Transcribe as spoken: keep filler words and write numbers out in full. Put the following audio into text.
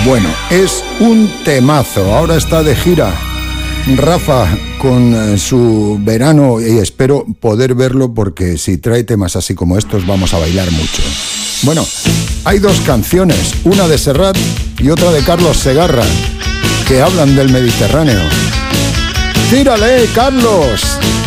Bueno, es un temazo. Ahora está de gira Rafa con eh, su verano y espero poder verlo porque si trae temas así como estos vamos a bailar mucho. Bueno, hay dos canciones, una de Serrat y otra de Carlos Segarra, que hablan del Mediterráneo. ¡Tírale, Carlos!